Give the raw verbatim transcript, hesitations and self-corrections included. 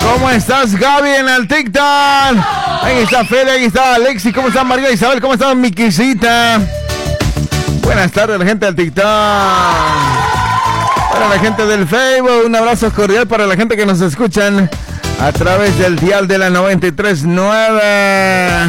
¿Cómo estás, Gaby, en el TikTok? Ahí está Fede, ahí está Alexi. ¿Cómo está María Isabel? ¿Cómo está Miquisita? Buenas tardes, la gente del TikTok. Para la gente del Facebook, un abrazo cordial para la gente que nos escuchan a través del dial de la noventa y tres punto nueve.